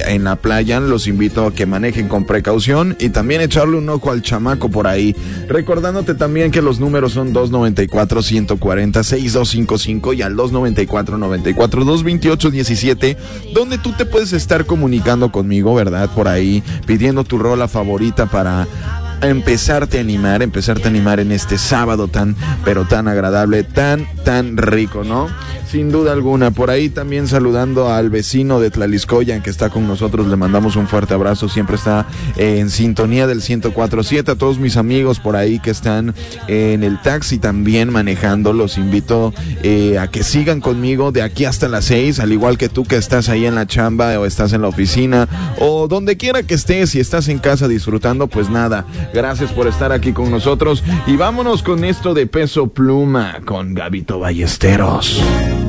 en la playa, los invito a que manejen con precaución y también echarle un ojo al chamaco por ahí. Recordándote también que los números son 294-140-6255 y al 294-94-228-17, donde tú te puedes estar comunicando conmigo, ¿verdad? Por ahí, pidiendo tu rola favorita para empezarte a animar en este sábado tan, pero tan agradable, tan rico, ¿no? Sin duda alguna. Por ahí también saludando al vecino de Tlaliscoyan que está con nosotros, le mandamos un fuerte abrazo, siempre está en sintonía del 104.7. A todos mis amigos por ahí que están en el taxi también manejando, los invito a que sigan conmigo de aquí hasta las 6, al igual que tú que estás ahí en la chamba o estás en la oficina o donde quiera que estés, si estás en casa disfrutando, pues nada, gracias por estar aquí con nosotros y vámonos con esto de Peso Pluma con Gabito Ballesteros.